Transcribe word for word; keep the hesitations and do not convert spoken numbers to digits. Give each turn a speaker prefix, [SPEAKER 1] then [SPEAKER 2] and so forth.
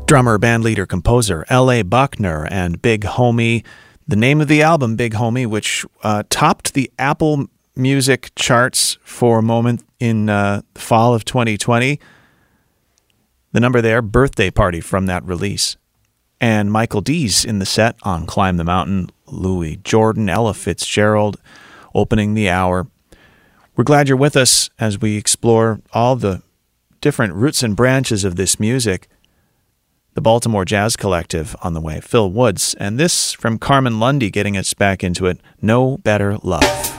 [SPEAKER 1] Drummer, bandleader, composer L A. Buckner and Big Homie. The name of the album, Big Homie, which uh, topped the Apple Music charts for a moment in uh, the fall of twenty twenty. The number there, Birthday Party, from that release. And Michael D's in the set on Climb the Mountain, Louis Jordan, Ella Fitzgerald, opening the hour. We're glad you're with us as we explore all the different roots and branches of this music. The Baltimore Jazz Collective on the way, Phil Woods, and this from Carmen Lundy getting us back into it, No Better Love.